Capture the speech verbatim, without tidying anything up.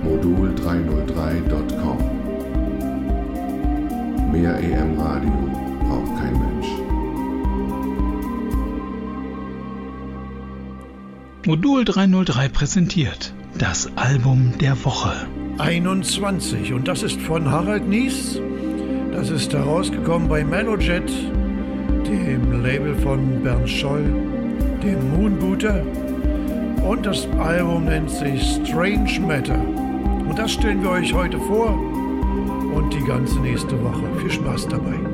modul dreihundertdrei Punkt com. Mehr E M Radio braucht kein Mensch. Modul dreihundertdrei präsentiert das Album der Woche. einundzwanzig, und das ist von Harald Nies. Das ist herausgekommen bei Melojet, dem Label von Bernd Scholl, dem Moonbooter. Und das Album nennt sich Strange Matter. Und das stellen wir euch heute vor und die ganze nächste Woche. Viel Spaß dabei.